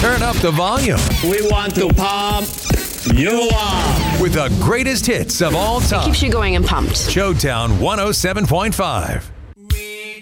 turn up the volume. We want to pump you up With the greatest hits of all time. Keeps you going and pumped. Showtown 107.5.